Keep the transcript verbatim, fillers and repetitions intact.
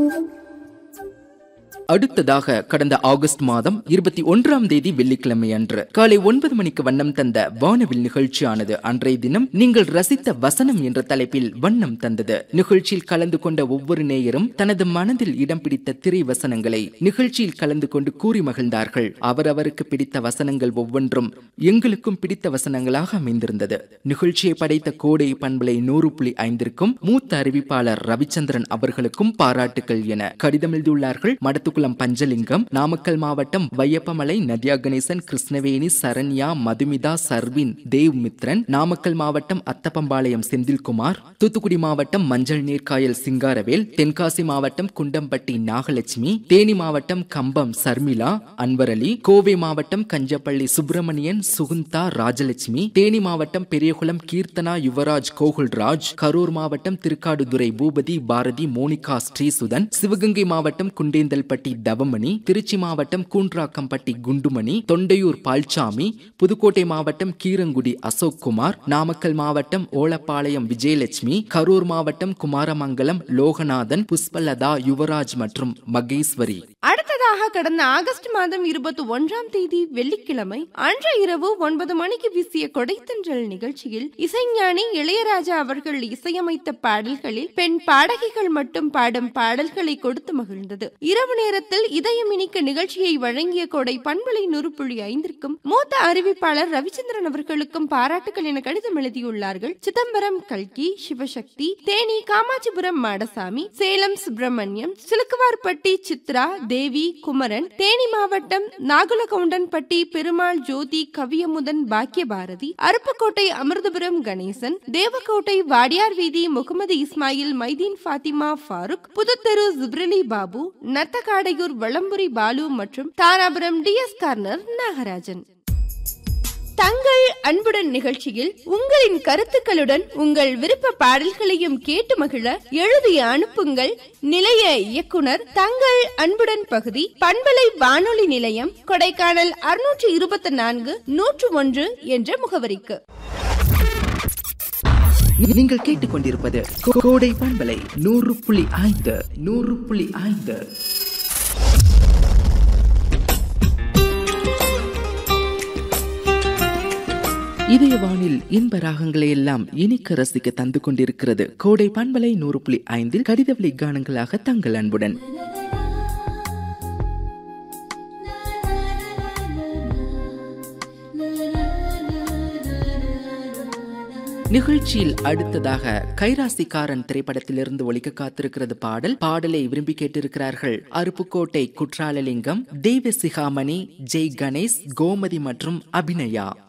அடுத்ததாக கடந்த ஆகஸ்ட் மாதம் இருபத்தி ஒன்றாம் தேதி வெள்ளிக்கிழமை அன்று காலை ஒன்பது மணிக்கு வண்ணம் தந்த வானவில் நிகழ்ச்சியானது அன்றைய தினம் நீங்கள் ரசித்த வசனம் என்ற தலைப்பில் வண்ணம் தந்தது. நிகழ்ச்சியில் கலந்து கொண்ட ஒவ்வொரு நேயரும் தனது மனதில் இடம் பிடித்த திரை வசனங்களை நிகழ்ச்சியில் கலந்து கொண்டு கூறி மகிழ்ந்தார்கள். அவரவருக்கு பிடித்த வசனங்கள் ஒவ்வொன்றும் எங்களுக்கும் பிடித்த வசனங்களாக அமைந்திருந்தது. நிகழ்ச்சியை படைத்த கோடை பண்பலை நூறு புள்ளி ஐந்திற்கும் மூத்த அறிவிப்பாளர் ரவிச்சந்திரன் அவர்களுக்கும் பாராட்டுகள் என கடிதம் எழுதியுள்ளார்கள். மடத்து பஞ்சலிங்கம், நாமக்கல் மாவட்டம் வையப்பமலை நதியா கணேசன், கிருஷ்ணவேணி, சரண்யா, மதுமிதா, சர்வின், தேவ் மித்ரன், நாமக்கல் மாவட்டம் அத்தப்பம்பாளையம் செந்தில்குமார், தூத்துக்குடி மாவட்டம் மஞ்சள் நீர்காயல் சிங்காரவேல், தென்காசி மாவட்டம் குண்டம்பட்டி நாகலட்சுமி, தேனி மாவட்டம் கம்பம் சர்மிளா, அன்வர் அலி, கோவை மாவட்டம் கஞ்சப்பள்ளி சுப்பிரமணியன், சுகுந்தா, ராஜலட்சுமி, தேனி மாவட்டம் பெரியகுளம் கீர்த்தனா, யுவராஜ், கோகுல்ராஜ், கரூர் மாவட்டம் திருக்காடுதுறை பூபதி, பாரதி, மோனிகா, ஸ்ரீசுதன், சிவகங்கை மாவட்டம் குண்டேந்தல்பட்டி தவமணி, திருச்சி மாவட்டம் கூன்றாக்கம்பட்டி குண்டுமணி, தொண்டையூர் பால்சாமி, புதுக்கோட்டை மாவட்டம் கீரங்குடி அசோக் குமார், நாமக்கல் மாவட்டம் ஓலப்பாளையம் விஜயலட்சுமி, கரூர் மாவட்டம் குமாரமங்கலம் லோகநாதன், புஷ்பலதா, யுவராஜ் மற்றும் மகேஸ்வரி. அடுத்ததாக கடந்த ஆகஸ்ட் மாதம் இருபத்தி ஒன்றாம் தேதி வெள்ளிக்கிழமை அன்று இரவு ஒன்பது மணிக்கு வீசிய கொடைத்தன்றல் நிகழ்ச்சியில் இசைஞானி இளையராஜா அவர்கள் இசையமைத்த பாடல்களில் பெண் பாடகிகள் மட்டும் பாடும் பாடல்களை கொடுத்து மகிழ்ந்தது. இரவு நேரத்தில் இதயமினிக்க நிகழ்ச்சியை வழங்கிய கோடை பண்பலை நூறு புள்ளி ஐந்திற்கும் மூத்த அறிவிப்பாளர் ரவிச்சந்திரன் அவர்களுக்கும் பாராட்டுகள் என கடிதம் எழுதியுள்ளார்கள். சிதம்பரம் கல்கி, சிவசக்தி, தேனி காமாட்சிபுரம் மாடசாமி, சேலம் சுப்பிரமணியம், சிலுக்குவார்பட்டி சித்ரா, தேவி, குமரன், தேனி மாவட்டம் நாகுலகவுண்டன்பட்டி பெருமாள், ஜோதி, கவியமுதன், பாக்கியபாரதி, அருப்புக்கோட்டை அமிர்தபுரம் கணேசன், தேவக்கோட்டை வாடியார் வீதி முகமது இஸ்மாயில், மைதீன் பாத்திமா, ஃபாரூக், புதுத்தெரு ஜிப்ரலி பாபு, நத்தக்காடையூர் வளம்புரி பாலு மற்றும் Dharapuram D S corner Nagarajan. தங்கள் அன்புடன் நிகழ்ச்சியில் உங்களின் கருத்துக்களுடன் உங்கள் விருப்ப பாடல்களையும் கேட்டு மகிழ எழுதி அனுப்புங்கள். நிலைய இயக்குனர், தங்கள் அன்புடன் பகுதி, பண்பலை வானொலி நிலையம், கொடைக்கானல் அறுநூற்று இருபத்தி நான்கு நூற்று ஒன்று என்ற முகவரிக்கு. நீங்கள் கேட்டுக்கொண்டிருப்பது கோடை பண்பலை நூறு புள்ளி ஐந்து நூறு புள்ளி ஐந்து. இதயவானில் இன்ப ராகங்களை எல்லாம் இனிக்க ரசிக்க தந்து கொண்டிருக்கிறது கோடை பண்பலை நூறு புள்ளி ஐந்தில் கடிதவெளி கானங்களாக தங்கள் அன்புடன். நிகழ்ச்சியில் அடுத்ததாக கைராசிக்காரன் திரைப்படத்திலிருந்து ஒலிக்க காத்திருக்கிறது பாடல். பாடலை விரும்பி கேட்டிருக்கிறார்கள் அருப்புக்கோட்டை குற்றாலலிங்கம், தெய்வசிகாமணி, ஜெய் கணேஷ், கோமதி மற்றும் அபிநயா.